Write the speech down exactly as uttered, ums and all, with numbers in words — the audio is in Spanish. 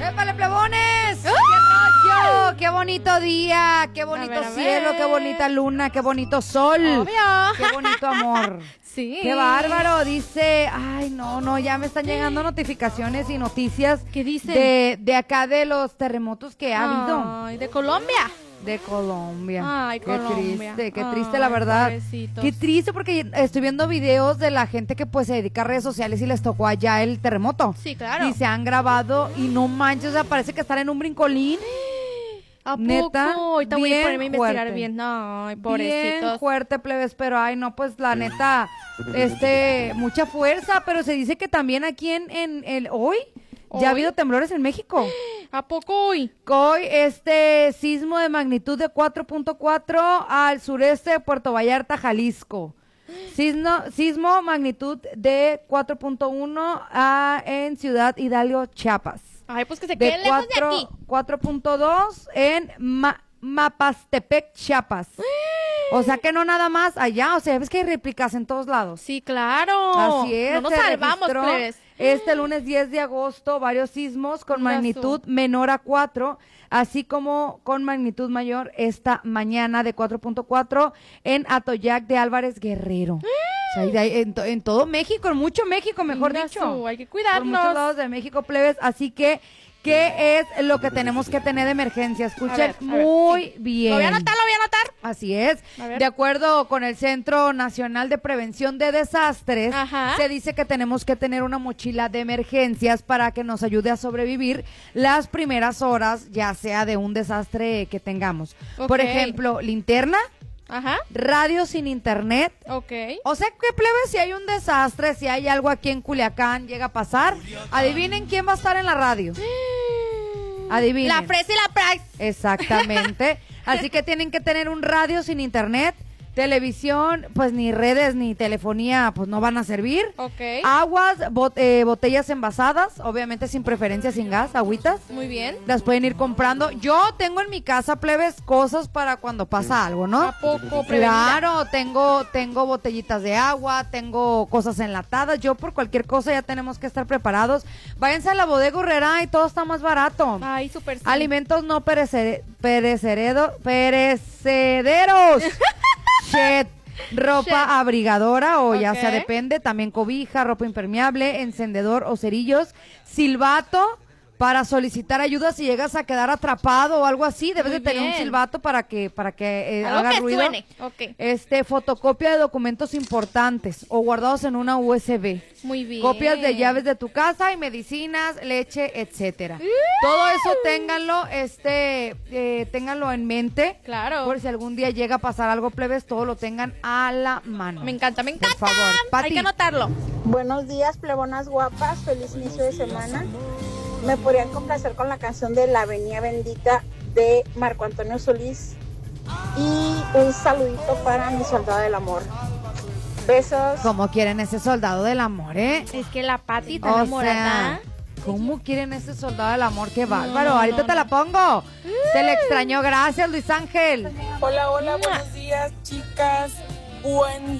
¡Épale, plebones! ¡Qué rollo! ¡Qué bonito día! ¡Qué bonito A ver, a cielo! ver. ¡Qué bonita luna! ¡Qué bonito sol! Obvio. ¡Qué bonito amor! Sí. ¡Qué bárbaro! Dice, ay, no, no, ya me están llegando notificaciones y noticias. ¿Qué dicen? De, de acá de los terremotos que ha habido. Ay, de Colombia. De Colombia. Ay, qué Colombia. triste, qué Ay, triste la verdad. pobrecitos. Qué triste porque estoy viendo videos de la gente que pues se dedica a redes sociales y les tocó allá el terremoto. Sí, claro. Y se han grabado y no manches, o sea, parece que están en un brincolín. ¿A Neta, poco? Ahorita voy a bien ponerme a investigar fuerte. bien. Ay, Bien pobrecitos. fuerte, plebes, pero ay, no, pues la neta, este, mucha fuerza, pero se dice que también aquí en, en el hoy ya ¿Hoy? ha habido temblores en México. ¿A poco hoy? Hoy, este sismo de magnitud de cuatro punto cuatro al sureste de Puerto Vallarta, Jalisco. Sismo, sismo magnitud de cuatro punto uno ah, en Ciudad Hidalgo, Chiapas. Ay, pues que se De queden lejos de aquí. cuatro punto dos en Ma- Mapastepec, Chiapas. O sea que no nada más allá, o sea, ves que hay réplicas en todos lados. Sí, claro. Así es. No nos se salvamos, registró plebes. Este lunes diez de agosto, varios sismos con Una magnitud su- menor a cuatro, así como con magnitud mayor esta mañana de cuatro punto cuatro en Atoyac de Álvarez Guerrero. O sea, y de ahí en, to- en todo México, en mucho México, mejor Venga, dicho. su, hay que Por muchos cuidarnos. lados de México, plebes. Así que, ¿qué es lo que tenemos que tener de emergencia? Escuchen A ver, a ver, muy sí. bien. Lo voy a anotar, lo voy a anotar. Así es. A ver. De acuerdo con el Centro Nacional de Prevención de Desastres, Ajá. se dice que tenemos que tener una mochila de emergencias para que nos ayude a sobrevivir las primeras horas, ya sea de un desastre que tengamos. Por Ok. ejemplo, linterna, Ajá. radio sin internet. Ok. O sea, que plebe, si hay un desastre, si hay algo aquí en Culiacán, llega a pasar, adivinen quién va a estar en la radio. Adivinen. La fresa y la price. Exactamente. Así que tienen que tener un radio sin internet, televisión, pues ni redes ni telefonía, pues no van a servir. Ok. Aguas, bot- eh, botellas envasadas, obviamente sin preferencia, sin gas, agüitas. Muy bien. Las pueden ir comprando. Yo tengo en mi casa, plebes, cosas para cuando pasa algo, ¿no? ¿A poco? Prevenida. Claro, tengo, tengo botellitas de agua, tengo cosas enlatadas. Yo por cualquier cosa ya tenemos que estar preparados. Váyanse a la bodega Urrera y todo está más barato. Ay, súper sí. Alimentos no perecere- pereceredo- perecederos. Shit. Ropa Shit. abrigadora o ya Ok. sea depende, también cobija, ropa impermeable, encendedor o cerillos, silbato para solicitar ayuda si llegas a quedar atrapado o algo así, debes Muy de tener un bien. silbato para que para que eh, Algo haga que ruido. suene. Ok. Este, fotocopia de documentos importantes o guardados en una U S B. Muy bien. Copias de llaves de tu casa y medicinas, leche, etcétera. Todo eso ténganlo, este, eh, ténganlo en mente. Claro. Por si algún día llega a pasar algo, plebes, todo lo tengan a la mano. Me encanta, me encanta. Por favor, Hay Pati. que anotarlo. Buenos días, plebonas guapas. Feliz inicio de semana. Me podrían complacer con la canción de La Avenida Bendita de Marco Antonio Solís. Y un saludito para mi soldado del amor. Besos. ¿Cómo quieren ese soldado del amor, eh? Es que la Pati está O enamorada. sea, ¿cómo quieren ese soldado del amor? Qué bárbaro. no, Ahorita no, te la pongo. Se le extrañó. Gracias, Luis Ángel. Hola, hola, buenos días, chicas. Buen